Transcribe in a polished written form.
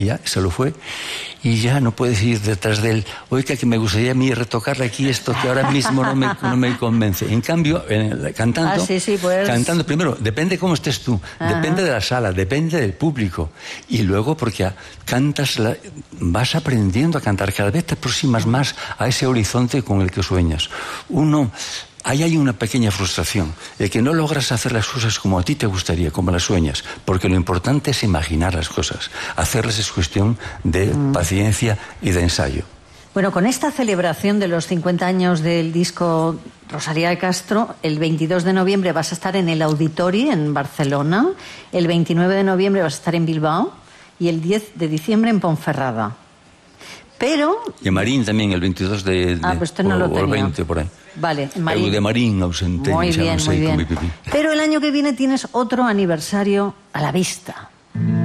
Ya se lo fue y ya no puedes ir detrás de él. Oiga, que me gustaría a mí retocarle aquí esto que ahora mismo no me convence. En cambio, cantando, pues... cantando primero, depende cómo estés tú, depende de la sala, depende del público. Y luego, porque vas aprendiendo a cantar, cada vez te aproximas más a ese horizonte con el que sueñas. Ahí hay una pequeña frustración, el que no logras hacer las cosas como a ti te gustaría, como las sueñas, porque lo importante es imaginar las cosas. Hacerlas es cuestión de paciencia y de ensayo. Bueno, con esta celebración de los 50 años del disco Rosalía de Castro, el 22 de noviembre vas a estar en el Auditori, en Barcelona, el 29 de noviembre vas a estar en Bilbao y el 10 de diciembre en Ponferrada. Pero... Y en Marín también, el 22 pues usted no lo tenía. O el 20, por ahí. Vale, en Marín. El de Marín ausente. Muy bien, muy bien. Pero el año que viene tienes otro aniversario a la vista.